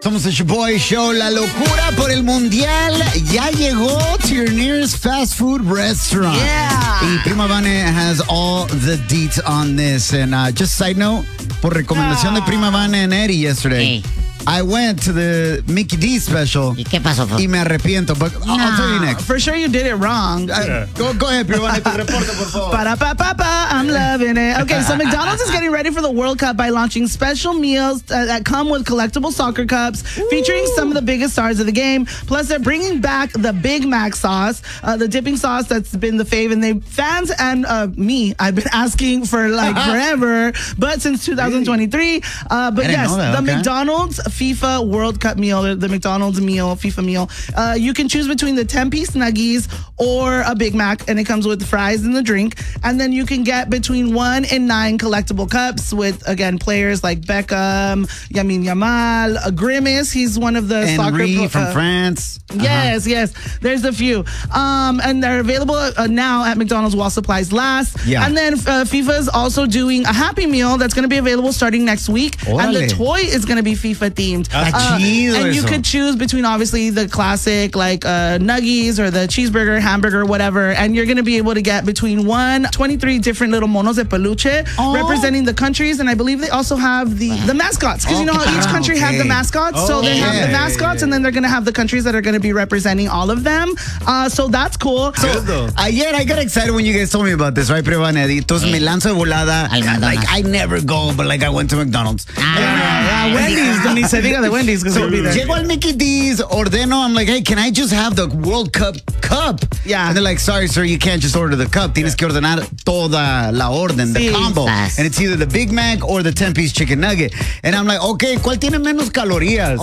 Somos el Shaboy Show. La locura por el mundial ya llegó to your nearest fast food restaurant. Yeah. Y Prima Vane has all the deets on this. And just side note, por recomendación de Prima Vane and Eddie yesterday, I went to the Mickey D special. ¿Y qué pasó? Y me arrepiento, but I'll tell you next. For sure you did it wrong. Go ahead, Prima Vane, tu reporte, por favor. Pa-da-pa-pa-pa, I'm loving it. Okay, so McDonald's is getting ready for the World Cup by launching special meals that come with collectible soccer cups featuring some of the biggest stars of the game. Plus, they're bringing back the Big Mac sauce, the dipping sauce that's been the fave. And fans and me, I've been asking for like forever, but since 2023. But yes, the McDonald's FIFA World Cup meal, the McDonald's meal, FIFA meal. You can choose between the 10-piece nuggies or a Big Mac, and it comes with fries and the drink. And then you can get between 1 and 9 collectible cups with, again, players like Beckham, Yamin Yamal, Grimace. He's one of the Henry from France. Yes. There's a few. And they're available now at McDonald's while supplies last. Yeah. And then FIFA is also doing a Happy Meal that's going to be available starting next week. Órale. And the toy is going to be FIFA themed. Chido and you eso. could choose between obviously the classic like nuggies or the cheeseburger, hamburger, whatever. And you're going to be able to get between 23 different little monos de peluche representing the countries. And I believe they also have the mascots. Because you know how each country has the mascots. So they have the mascots and then they're going to have the countries that are going to be representing all of them. So that's cool. So, ayer I got excited when you guys told me about this, right, Prima Vane? Entonces me lanzo de volada. Like, I never go, but like I went to McDonald's. Wendy's, ni se diga de Wendy's because we'll be there. Llego al Mickey D's, ordeno. I'm like, hey, can I just have the World Cup cup? Yeah. And they're like, sorry, sir, you can't just order the cup. Tienes que ordenar toda la orden, the combo. And it's either the Big Mac or the 10-piece chicken nugget. And I'm like, okay, ¿cuál tiene menos calorías?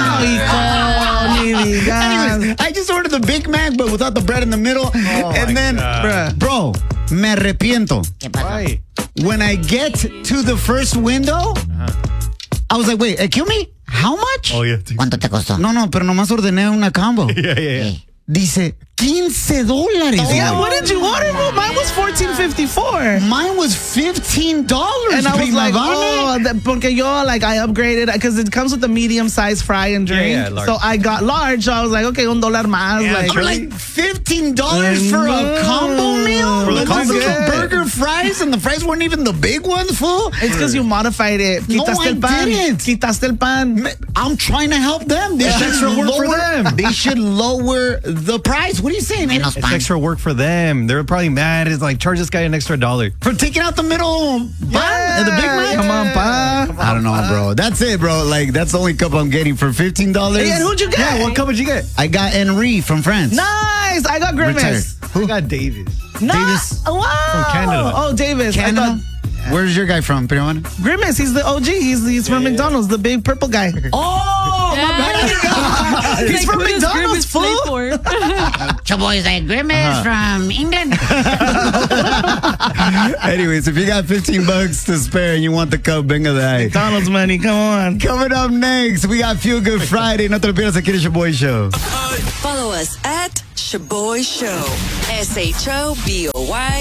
Anyways, I just ordered the Big Mac, but without the bread in the middle. And then, bro, me arrepiento. ¿Qué pasó? Why? When I get to the first window, I was like, wait, excuse me? How much? Oh, yeah. ¿Cuánto te costó? No, pero nomás ordené una combo. Yeah. Dice, $15. Yeah, what did you order? Well, mine was $14.54. Mine was $15. And I was Prima like, Vane. porque yo, like, I upgraded because it comes with a medium-sized fry and drink. Yeah, large. So I got large. So I was like, okay, $1 más. Yeah, like, I'm like, $15 for a combo meal? For the combo? Burger fries, and the fries weren't even the big ones, fool? it's because you modified it. No, Quitaste el I pan. didn't. Quitaste el pan. I'm trying to help them. They should extra work for them. They should lower the price. What are you saying, man? Menos It's pan. extra work for them. They're probably mad. It's like, charge this guy an extra $1. For taking out the middle bun and the Big Mac? Come on, pa. I don't know, bro. That's it, bro. Like, that's the only cup I'm getting for $15. Hey, and who'd you get? Yeah, what cup did you get? I got Henry from France. Nice. I got Grimace. Who got Davis? Davis. Wow. From Canada. Oh, Davis. I Canada? thought Where's your guy from, Prima Vane? Grimace. He's the OG. He's from McDonald's, the big purple guy. Oh, my bad. He's from McDonald's, fool. Shaboy is like Grimace from England. Anyways, if you got $15 to spare and you want the cup, venga de ahí. McDonald's money. Come on. Coming up next, we got Feel Good Friday. No te lo pierdas aquí en el Shaboy Show. Follow us at Shaboy Show. SHOBOY.